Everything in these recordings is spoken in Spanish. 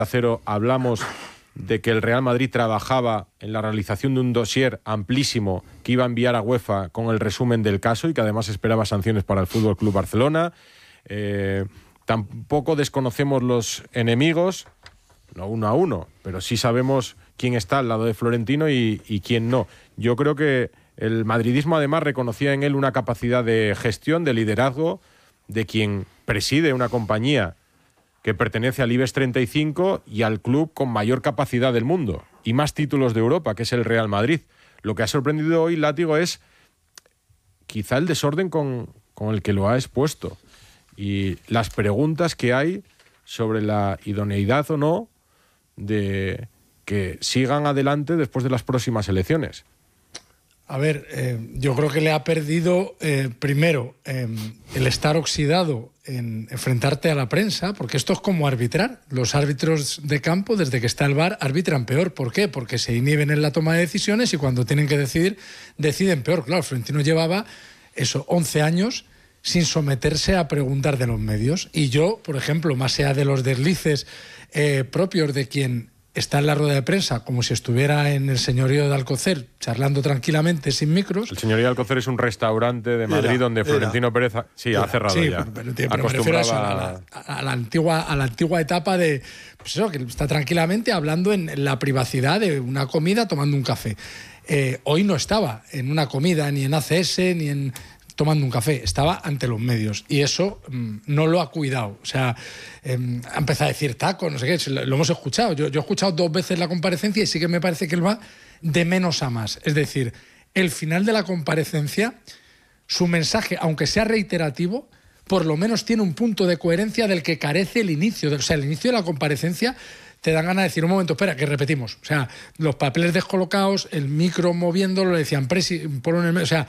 Cero hablamos de que el Real Madrid trabajaba en la realización de un dossier amplísimo que iba a enviar a UEFA con el resumen del caso y que además esperaba sanciones para el Fútbol Club Barcelona. Tampoco desconocemos los enemigos, no uno a uno, pero sí sabemos quién está al lado de Florentino y quién no. Yo creo que el madridismo además reconocía en él una capacidad de gestión, de liderazgo, de quien preside una compañía que pertenece al IBEX 35 y al club con mayor capacidad del mundo y más títulos de Europa, que es el Real Madrid. Lo que ha sorprendido hoy Látigo es quizá el desorden con el que lo ha expuesto y las preguntas que hay sobre la idoneidad o no de que sigan adelante después de las próximas elecciones. A ver, yo creo que le ha perdido, primero, el estar oxidado en enfrentarte a la prensa, porque esto es como arbitrar. Los árbitros de campo, desde que está el VAR, arbitran peor. ¿Por qué? Porque se inhiben en la toma de decisiones y cuando tienen que decidir, deciden peor. Claro, Florentino llevaba 11 años sin someterse a preguntar de los medios. Y yo, por ejemplo, más allá de los deslices propios de quien está en la rueda de prensa como si estuviera en el señorío de Alcocer charlando tranquilamente sin micros. El señorío de Alcocer es un restaurante de Madrid donde Florentino Pérez ha cerrado ya. Pero me refiero a eso, a la antigua etapa de pues eso, que está tranquilamente hablando en la privacidad de una comida tomando un café. Hoy no estaba en una comida ni en ACS ni en tomando un café, estaba ante los medios y eso no lo ha cuidado. O sea, ha empezado a decir taco, no sé qué, lo hemos escuchado. Yo he escuchado 2 veces la comparecencia y sí que me parece que él va de menos a más. Es decir, el final de la comparecencia, su mensaje, aunque sea reiterativo, por lo menos tiene un punto de coherencia del que carece el inicio. O sea, el inicio de la comparecencia te dan ganas de decir, un momento, espera, que repetimos. O sea, los papeles descolocados, el micro moviéndolo, le decían, ponlo en el medio, o sea,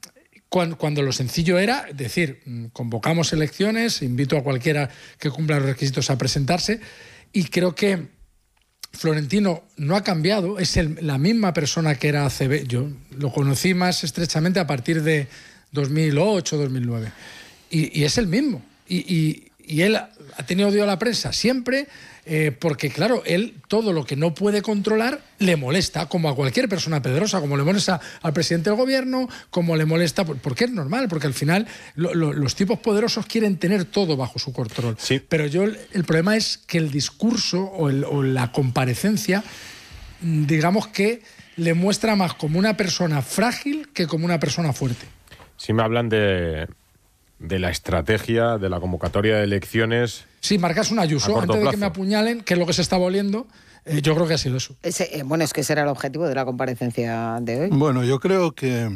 cuando lo sencillo era decir, convocamos elecciones, invito a cualquiera que cumpla los requisitos a presentarse, y creo que Florentino no ha cambiado, es la misma persona que era ACB. Yo lo conocí más estrechamente a partir de 2008, 2009, y es el mismo. Y él ha tenido odio a la prensa siempre, porque claro, él todo lo que no puede controlar le molesta, como a cualquier persona poderosa, como le molesta al presidente del gobierno, como le molesta, porque es normal, porque al final los tipos poderosos quieren tener todo bajo su control. Sí. Pero el problema es que el discurso o la comparecencia, digamos que le muestra más como una persona frágil que como una persona fuerte. Sí me hablan de la estrategia, de la convocatoria de elecciones. Sí, marcas un Ayuso antes de que me apuñalen, que es lo que se está volviendo. Yo creo que ha sido eso. Bueno, es que ese era el objetivo de la comparecencia de hoy. Bueno, yo creo que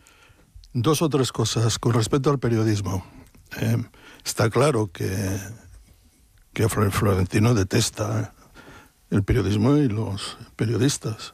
2 o 3 cosas con respecto al periodismo. Está claro que Florentino detesta el periodismo y los periodistas.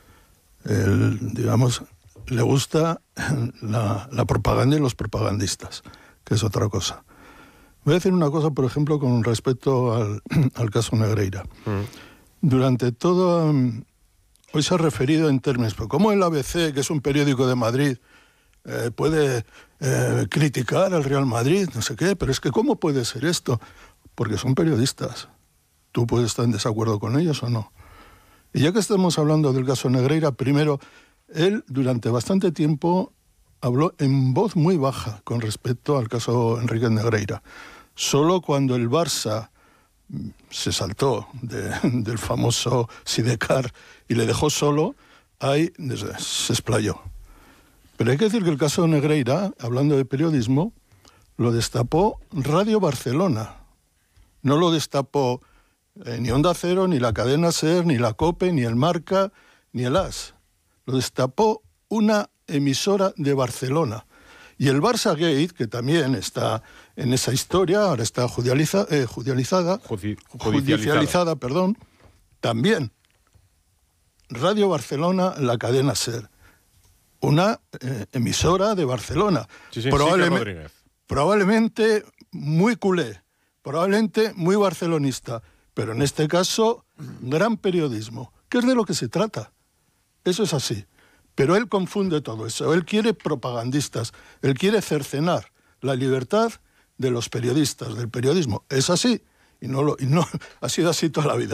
Digamos, le gusta la propaganda y los propagandistas, que es otra cosa. Voy a decir una cosa, por ejemplo, con respecto al caso Negreira. Durante todo... Hoy se ha referido en términos, pero ¿cómo el ABC, que es un periódico de Madrid, puede criticar al Real Madrid? No sé qué, pero es que ¿cómo puede ser esto? Porque son periodistas. Tú puedes estar en desacuerdo con ellos o no. Y ya que estamos hablando del caso Negreira, primero, él durante bastante tiempo habló en voz muy baja con respecto al caso Enrique Negreira. Solo cuando el Barça se saltó del famoso Sidecar y le dejó solo, ahí se explayó. Pero hay que decir que el caso Negreira, hablando de periodismo, lo destapó Radio Barcelona. No lo destapó ni Onda Cero, ni la cadena SER, ni la COPE, ni el Marca, ni el AS. Lo destapó una emisora de Barcelona. Y el Barça Gate, que también está en esa historia, ahora está judicializada, también. Radio Barcelona, la cadena SER. Una emisora de Barcelona. Sí, probablemente muy culé, probablemente muy barcelonista, pero en este caso, gran periodismo, que es de lo que se trata. Eso es así. Pero él confunde todo eso. Él quiere propagandistas. Él quiere cercenar la libertad de los periodistas, del periodismo. Es así. Y no ha sido así toda la vida.